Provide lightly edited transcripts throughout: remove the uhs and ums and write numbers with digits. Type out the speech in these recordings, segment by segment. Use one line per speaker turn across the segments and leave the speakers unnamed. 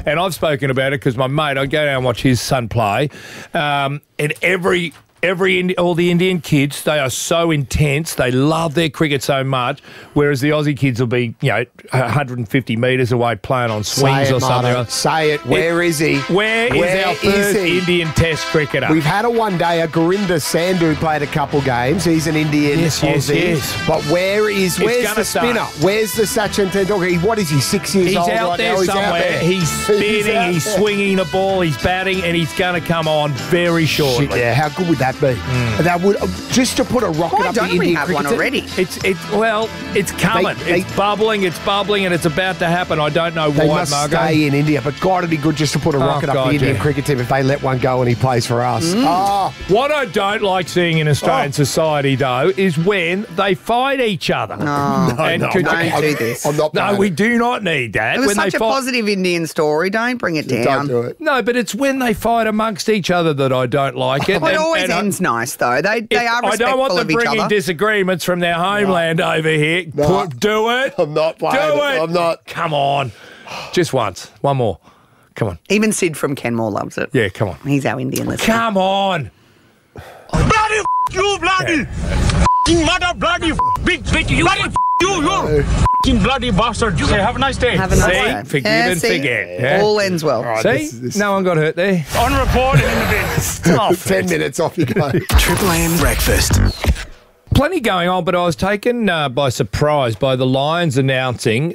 And I've spoken about it because my mate, I go down and watch his son play, and all the Indian kids, they are so intense. They love their cricket so much, whereas the Aussie kids will be, 150 metres away playing on swings or something.
Marta, say it. Where is he?
Where is our first Indian Test cricketer?
We've had a one-dayer. Gurinder Sandhu played a couple games. He's an Indian Aussie.
Yes.
But where's the spinner? Where's the Sachin Tendulkar? What is he, 6 years old
out
right
there
now?
somewhere. He's spinning, he's swinging the ball, he's batting, and he's going to come on very shortly.
Yeah, how good would that be? That would just to put a rocket
Why
up the
don't we
Indian
have one
cricket
already?
It's coming. It's bubbling, and it's about to happen. I don't know
They
why,
must
Margo.
stay in India, but God, it'd be good just to put a rocket up the Indian cricket team if they let one go and he plays for us.
What I don't like seeing in Australian society, though, is when they fight each other.
No, don't do this.
I'm not.
No, we do not need that.
It was
when
such
they
a
fight,
positive Indian story. Don't bring it down.
Don't do it.
No, but it's when they fight amongst each other that I don't like it.
Well, it always ends nice, though. They are respectful
I don't want them
of each
bringing
other.
disagreements from their homeland over here.
No.
Do it.
I'm not playing
Do
it.
it.
I'm not.
Come on. Just once. One more. Come on.
Even Sid from Kenmore loves it.
Yeah, come on.
He's our Indian listener.
Come on.
Bloody you, bloody mother, bloody big bitch, you, you bloody bastard. You say, have a nice day.
Have a nice
See?
day.
Forgive and forget. Yeah.
All ends well.
Right,
See? No one got hurt there.
Unreported in the bin.
Stop
10 minutes off you go.
Triple M breakfast.
Plenty going on, but I was taken by surprise by the Lions announcing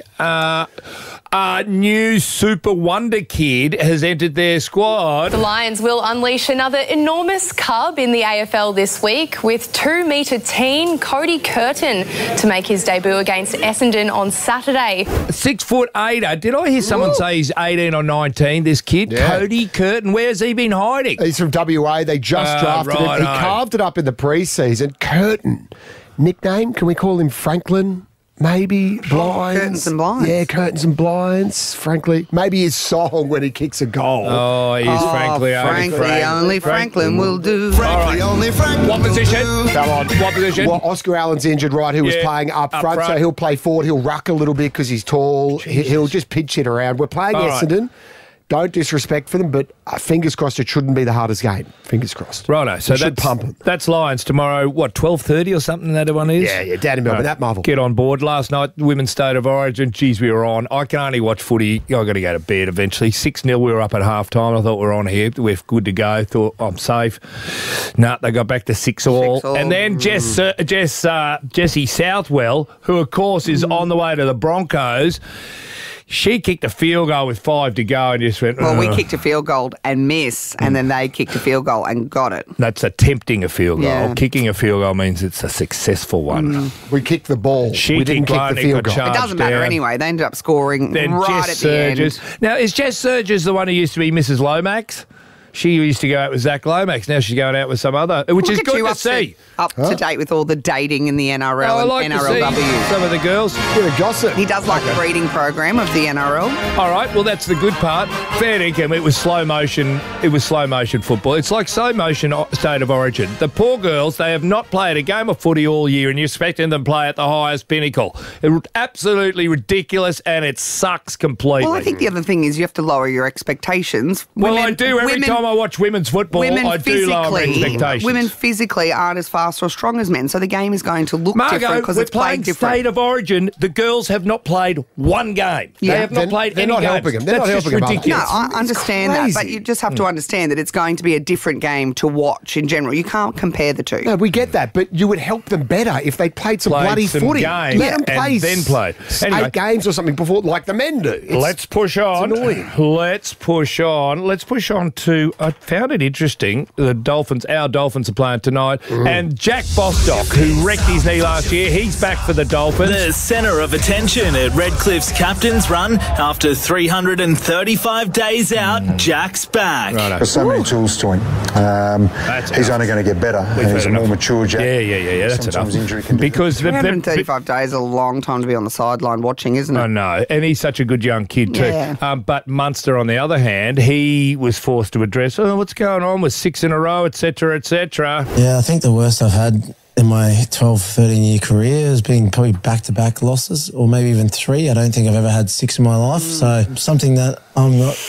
a new super wonder kid has entered their squad.
The Lions will unleash another enormous cub in the AFL this week with 2-metre teen Cody Curtin to make his debut against Essendon on Saturday.
6'8". Did I hear someone say he's 18 or 19, this kid?
Yeah.
Cody Curtin, where's he been hiding?
He's from WA. They just drafted him. He carved it up in the pre-season. Curtin. Nickname? Can we call him Franklin? Maybe Blinds.
Curtains and Blinds.
Yeah, Curtains and Blinds, frankly. Maybe his song when he kicks a goal.
Oh, he's frankly
only Franklin will do.
Frankly, only Franklin.
What position?
Come on.
What position?
Well, Oscar Allen's injured, right, who was
Yeah,
playing up
up
front,
front.
so he'll play forward. He'll ruck a little bit because he's tall. He'll just pitch it around. We're playing
All right.
Essendon. Don't disrespect for them, but fingers crossed it shouldn't be the hardest game. Fingers crossed.
Righto, so
should pump 'em.
That's Lions tomorrow, what, 12:30 or something that one is?
Yeah, down in Melbourne, that Marvel.
Get on board. Last night, Women's State of Origin, geez, we were on. I can only watch footy. I've got to go to bed eventually. 6-0, we were up at half-time. I thought we were on here. We're good to go. Thought, I'm safe. No, they got back to 6-all.
6-all.
And then Jessie Southwell, who, of course, is on the way to the Broncos, she kicked a field goal with 5 to go and just went,
Well, we
"Ugh."
kicked a field goal and missed, and then they kicked a field goal and got it.
That's attempting a field goal.
Yeah.
Kicking a field goal means it's a successful one.
We kicked the ball.
She
we didn't
kicked
kick
one,
the
it
field
got
goal.
charged.
It doesn't matter
down.
anyway. They ended up scoring
Then
right
Jess
at the end.
Surges. Now, is Jess Surges the one who used to be Mrs. Lomax? She used to go out with Zach Lomax. Now she's going out with some other, which is
Look at
good
you
to
up
see.
up to date with all the dating in the NRL
I
and
like to
NRLW.
see some of the girls.
Bit of gossip.
He does like the breeding program of the NRL.
All right, well, that's the good part. Fair dinkum, it was slow motion. It was slow motion football. It's like slow motion State of Origin. The poor girls, they have not played a game of footy all year, and you're expecting them to play at the highest pinnacle. It's absolutely ridiculous, and it sucks completely.
Well, I think the other thing is you have to lower your expectations.
Well, I do every time I watch women's football. I do lower my expectations.
Women physically aren't as fast or strong as men, so the game is going to look different
Margo,
because
we're
it's played
playing
different.
State of Origin. The girls have not played one game.
Yeah.
They have not played
they're
any
not
games.
helping them. They're
That's
not
just
helping them, are they?
ridiculous.
No, I understand that, but you just have to understand that it's going to be a different game to watch in general. You can't compare the two.
No, we get that, but you would help them better if they played some
Played
bloody
some
footy.
games
Let them
and
play
then played. Anyway.
8 games or something before, like the men do.
Let's push on.
It's annoying.
Let's push on. Let's push on to, I found it interesting, our Dolphins are playing tonight, and Jack Bostock, who wrecked his knee last year, he's back for the Dolphins.
The centre of attention at Redcliffe's captain's run. After 335 days out, Jack's back.
There's so many tools to him. He's only going to get better. And he's a more mature Jack.
Yeah, that's
Sometimes
enough.
injury can do
Because
335 days is a long time to be on the sideline watching, isn't it?
I know, and he's such a good young kid too.
Yeah.
But Munster, on the other hand, he was forced to address, what's going on with 6 in a row, etc., etc.
Yeah, I think the worst I've had in my 12, 13-year career has been probably back-to-back losses, or maybe even 3. I don't think I've ever had 6 in my life. So something that I'm not